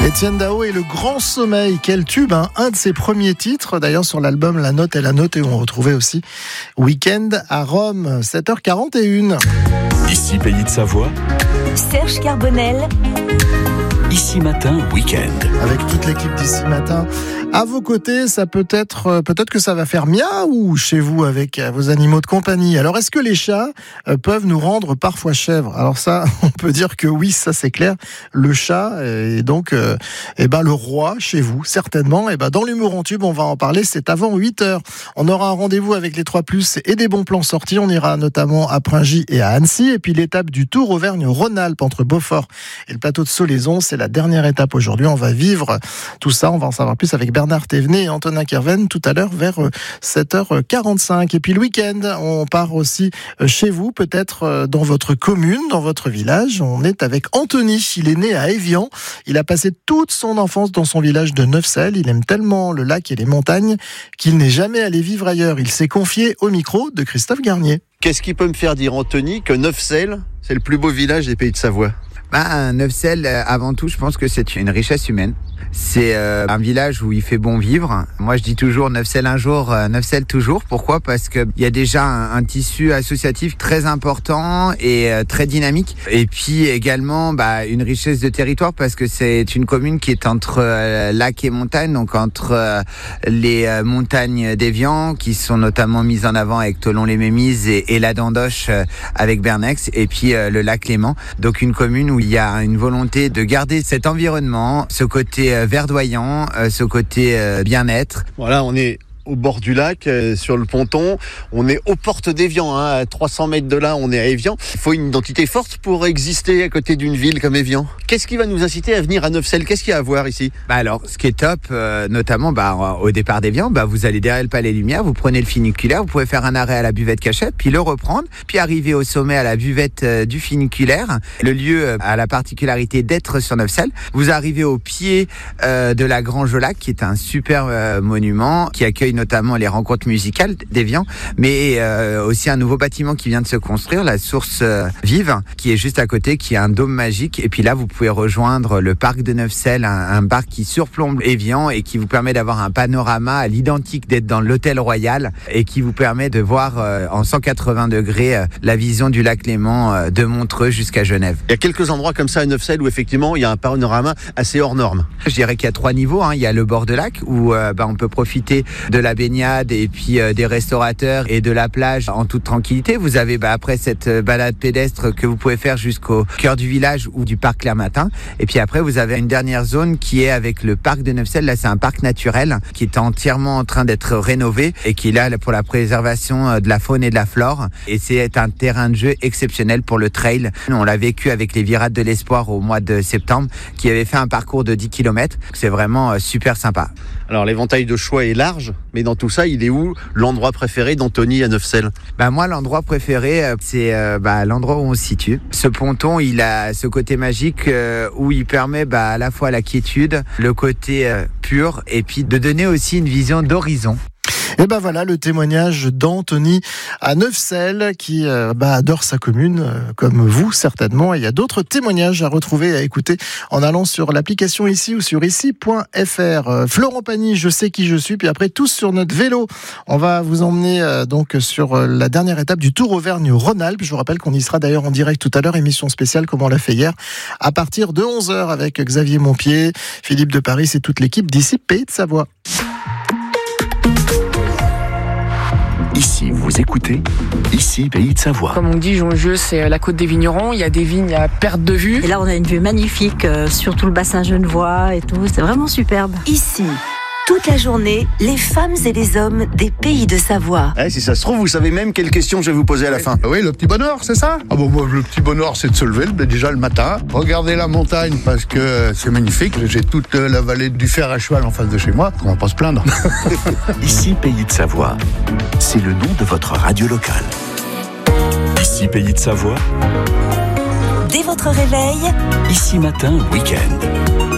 Étienne Dao et le Grand Sommeil, quel tube, hein. Un de ses premiers titres, d'ailleurs sur l'album La Note et la Note, et on retrouvait aussi Week-end à Rome, 7h41. Ici Pays de Savoie, Serge Carbonel. Ici Matin, Week-end. Avec toute l'équipe d'Ici Matin à vos côtés, ça peut-être que ça va faire miaou chez vous avec vos animaux de compagnie. Alors, est-ce que les chats peuvent nous rendre parfois chèvres ? Alors ça, on peut dire que oui, ça c'est clair. Le chat est donc le roi chez vous, certainement. Et dans l'humour en tube, on va en parler, c'est avant 8h. On aura un rendez-vous avec les 3+, et des bons plans sortis. On ira notamment à Pringy et à Annecy. Et puis l'étape du Tour Auvergne-Rhône-Alpes entre Beaufort et le plateau de Solaison, c'est la dernière étape aujourd'hui. On va vivre tout ça, on va en savoir plus avec Bernard Thévenet et Antonin Kerven tout à l'heure vers 7h45. Et puis le week-end, on part aussi chez vous, peut-être dans votre commune, dans votre village. On est avec Anthony, il est né à Évian. Il a passé toute son enfance dans son village de Neufcelles. Il aime tellement le lac et les montagnes qu'il n'est jamais allé vivre ailleurs. Il s'est confié au micro de Christophe Garnier. Qu'est-ce qui peut me faire dire, Anthony, que Neufcelles, c'est le plus beau village des Pays de Savoie ? Neufcelles, avant tout, je pense que c'est une richesse humaine. C'est un village où il fait bon vivre. Moi, je dis toujours Neufcelles un jour, Neufcelles toujours. Pourquoi ? Parce que il y a déjà un tissu associatif très important et très dynamique. Et puis également, une richesse de territoire parce que c'est une commune qui est entre lac et montagne, donc entre les montagnes d'Évian, qui sont notamment mises en avant avec Thollon-les-Mémises et la Dandoche avec Bernex, et puis le lac Léman. Donc une commune où il y a une volonté de garder cet environnement, ce côté verdoyant, ce côté bien-être. Voilà, on est au bord du lac, sur le ponton. On est aux portes d'Évian, à 300 mètres de là, on est à Évian. Il faut une identité forte pour exister à côté d'une ville comme Évian. Qu'est-ce qui va nous inciter à venir à Neufcelles ? Qu'est-ce qu'il y a à voir ici ? Alors, ce qui est top, notamment au départ d'Évian, vous allez derrière le Palais Lumière, vous prenez le funiculaire, vous pouvez faire un arrêt à la buvette Cachette, puis le reprendre, puis arriver au sommet à la buvette du funiculaire. Le lieu a la particularité d'être sur Neufcelles. Vous arrivez au pied de la Grange au Lac, qui est un super monument qui accueille notamment les rencontres musicales d'Évian, mais aussi un nouveau bâtiment qui vient de se construire, la Source Vive, qui est juste à côté, qui est un dôme magique. Et puis là, vous pouvez rejoindre le parc de Neufcelles, un parc qui surplombe Évian et qui vous permet d'avoir un panorama à l'identique d'être dans l'hôtel Royal et qui vous permet de voir en 180 degrés la vision du lac Léman de Montreux jusqu'à Genève. Il y a quelques endroits comme ça à Neufcelles où effectivement il y a un panorama assez hors norme. Je dirais qu'il y a 3 niveaux. Il y a le bord de lac où on peut profiter de la baignade et puis des restaurateurs et de la plage en toute tranquillité. Vous avez après cette balade pédestre que vous pouvez faire jusqu'au cœur du village ou du parc Clermatin. Et puis après, vous avez une dernière zone qui est avec le parc de Neufcelles. Là, c'est un parc naturel qui est entièrement en train d'être rénové et qui est là pour la préservation de la faune et de la flore. Et c'est un terrain de jeu exceptionnel pour le trail. On l'a vécu avec les Virades de l'Espoir au mois de septembre, qui avait fait un parcours de 10 km. C'est vraiment super sympa. Alors, l'éventail de choix est large, mais dans tout ça, il est où l'endroit préféré d'Anthony à Neufcelles ? Moi, l'endroit préféré, c'est l'endroit où on se situe. Ce ponton, il a ce côté magique où il permet à la fois la quiétude, le côté pur, et puis de donner aussi une vision d'horizon. Et voilà le témoignage d'Anthony à Neufcelles qui adore sa commune, comme vous certainement. Et il y a d'autres témoignages à retrouver et à écouter en allant sur l'application ici ou sur ici.fr. Florent Pagny, je sais qui je suis. Puis après, tous sur notre vélo. On va vous emmener donc sur la dernière étape du Tour Auvergne-Rhône-Alpes. Je vous rappelle qu'on y sera d'ailleurs en direct tout à l'heure, émission spéciale comme on l'a fait hier, à partir de 11h avec Xavier Montpied, Philippe de Paris et toute l'équipe d'ici Pays de Savoie. Ici, vous écoutez Ici, Pays de Savoie. Comme on dit, Jongieux, c'est la côte des vignerons. Il y a des vignes à perte de vue. Et là, on a une vue magnifique sur tout le bassin genevois et tout. C'est vraiment superbe. Ici, toute la journée, les femmes et les hommes des Pays de Savoie. Si ça se trouve, vous savez même quelle question je vais vous poser à la fin. Oui, le petit bonheur, c'est ça ? Le petit bonheur, c'est de se lever déjà le matin, regarder la montagne parce que c'est magnifique. J'ai toute la vallée du Fer à cheval en face de chez moi. On va pas se plaindre. Ici, Pays de Savoie. C'est le nom de votre radio locale. Ici, Pays de Savoie. Dès votre réveil, Ici Matin, Week-end.